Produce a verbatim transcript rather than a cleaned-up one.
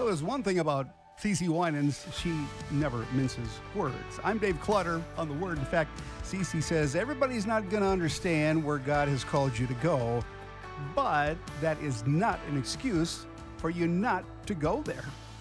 So there's one thing about CeCe Winans, she never minces words. I'm Dave Clutter on The Word. In fact, CeCe says everybody's not going to understand where God has called you to go, but that is not an excuse for you not to go there.